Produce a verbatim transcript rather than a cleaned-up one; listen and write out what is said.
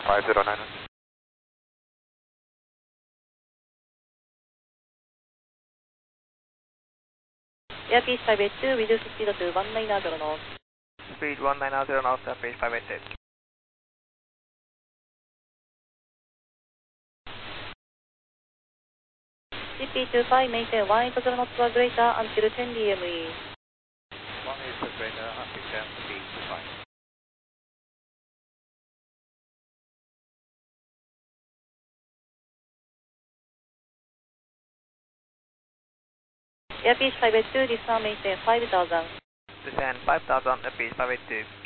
five zero nine. Airspeed five eight two, reduce speed to one nine zero knots. Speed one nine zero knots, Airspeed five eight two. C P two five, maintain one eight zero knots or greater until ten D M E. one eight zero greater until ten, speed two five. Airspeed five eight two, descend maintain five thousand. Descend five thousand, Airspeed five eight two.